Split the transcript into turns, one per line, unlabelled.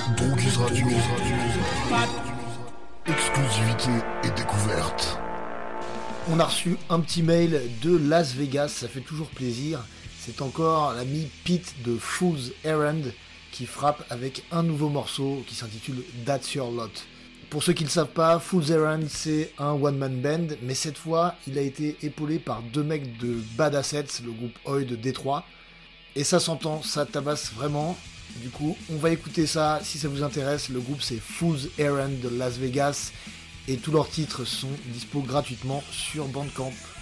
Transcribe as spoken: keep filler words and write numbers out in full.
Droguise Radio. Exclusivité et découverte.
On a reçu un petit mail de Las Vegas, ça fait toujours plaisir. C'est encore l'ami Pete de Fool's Errand qui frappe avec un nouveau morceau qui s'intitule That's Your Lot. Pour ceux qui ne le savent pas, Fool's Errand c'est un one-man band, mais cette fois il a été épaulé par deux mecs de Bad Assets, le groupe Oi de Détroit. Et ça s'entend, ça tabasse vraiment. Du coup, on va écouter ça si ça vous intéresse. Le groupe c'est Fool's Errand de Las Vegas et tous leurs titres sont dispo gratuitement sur Bandcamp.